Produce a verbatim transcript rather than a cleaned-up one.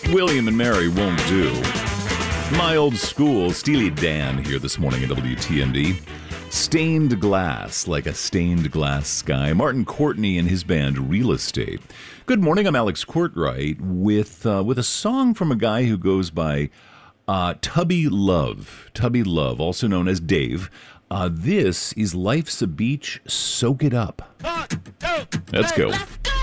William and Mary won't do. My Old School, Steely Dan here this morning at W T M D. Stained Glass, like a stained glass sky. Martin Courtney and his band Real Estate. Good morning, I'm Alex Courtwright with uh, with a song from a guy who goes by uh, Tubby Love. Tubby Love, also known as Dave. Uh, this is Life's a Beach, Soak It Up. Let's go.